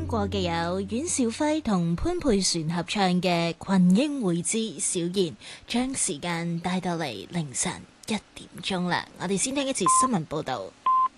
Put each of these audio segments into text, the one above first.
過嘅有阮兆輝同潘佩璇合唱嘅《群英會之小燕》，將時間帶到嚟凌晨1點鐘啦。我哋先聽一次新聞報導。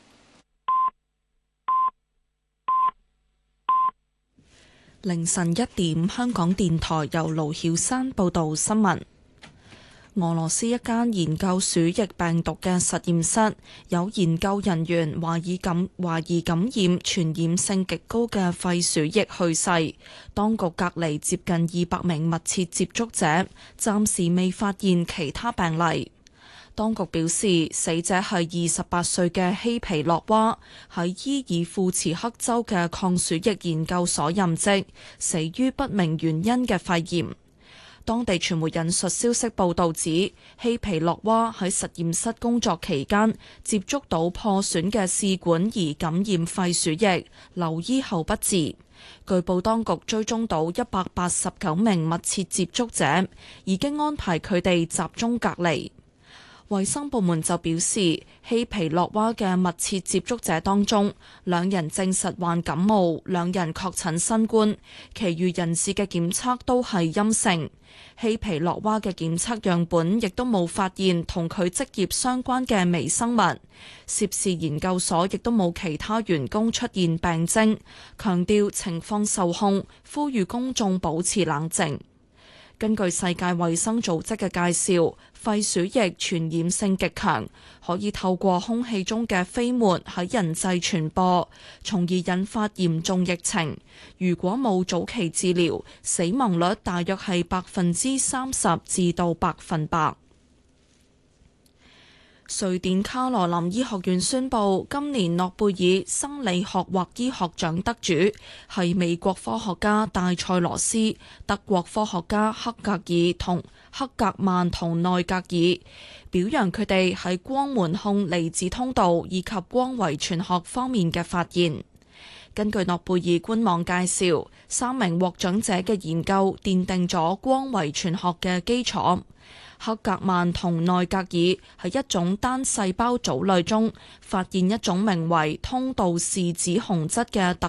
凌晨1點，香港電台由盧曉山報導新聞。俄羅斯一間研究鼠疫病毒嘅實驗室，有研究人員懷疑感染傳染性極高嘅肺鼠疫去世。當局隔離接近200名密切接觸者，暫時未發現其他病例。當局表示，死者係28歲嘅希皮洛娃，喺伊爾庫茨克州嘅抗鼠疫研究所任職，死於不明原因嘅肺炎。當地傳媒引述消息報導指，希皮洛娃喺實驗室工作期間接觸到破損嘅試管而感染肺鼠疫，留醫後不治。據報當局追蹤到189名密切接觸者，已經安排佢哋集中隔離。衛生部門就表示，希皮洛娃嘅密切接觸者當中，2人證實患感冒，2人確診新冠，其餘人士嘅檢測都係陰性。希皮洛娃嘅檢測樣本亦都冇發現同佢職業相關嘅微生物。涉事研究所亦都冇其他員工出現病徵，強調情況受控，呼籲公眾保持冷靜。根據世界衛生組織嘅介紹，肺鼠疫傳染性極強，可以透過空氣中嘅飛沫喺人際傳播，從而引發嚴重疫情。如果冇早期治療，死亡率大約係30%至到100%。瑞典卡羅林醫學院宣布，今年諾貝爾生理學或醫學獎得主係美國科學家戴塞羅斯、德國科學家克格曼同內格爾，表揚佢哋喺光門控離子通道以及光遺傳學方面嘅發現。根據諾貝爾官網介紹，3名獲獎者嘅研究奠定咗光遺傳學嘅基礎。克格曼同內格爾喺一種單細胞藻類中發現一種名為通道視紫紅質嘅特